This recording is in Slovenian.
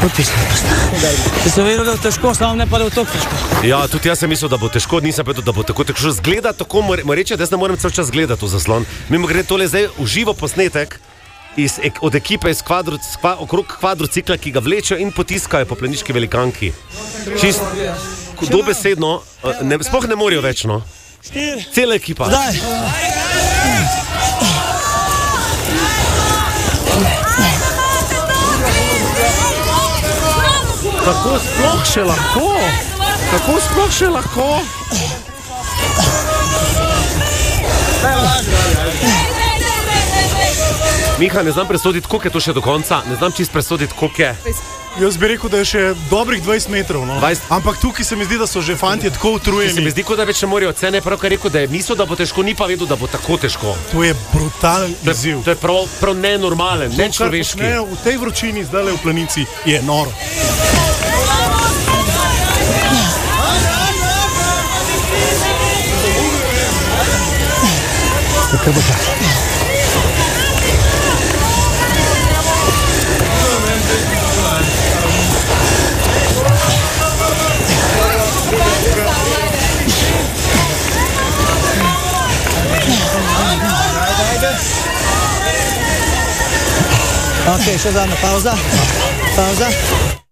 Če sem vedel, da je težko, samo ne pa da je to težko. Ja, tudi jaz sem mislil, da bo težko, nisem vedel, da bo tako težko. Zgleda tako, moram reči, da jaz ne morem cel čas gledati v zaslon. Mimo grede tole zdaj uživo posnetek od ekipe okrog kvadrocikla, ki ga vlečejo in potiskajo po planiški velikanki. Čist dobesedno, sploh ne morajo več, no. Cela ekipa. Zdaj. Kako sploh še lahko? Kako sploh še lahko? Miha, ne znam presoditi, koliko je to še do konca. Ne znam čist presoditi, koliko je. Jaz bi rekel, da je še dobrih 20 metrov. No. 20. Ampak tukaj se mi zdi, da so že fantje tako utrujeni. Se mi zdi, da več ne morajo cene, pravkar rekel, da je mislil, da bo težko, ni pa vedel, da bo tako težko. To je brutalen izziv. To je prav nenormalen, nečloveški. V tej vročini zdaj v planici je noro. Kaj bo čas? Ok, še zadnja pauza.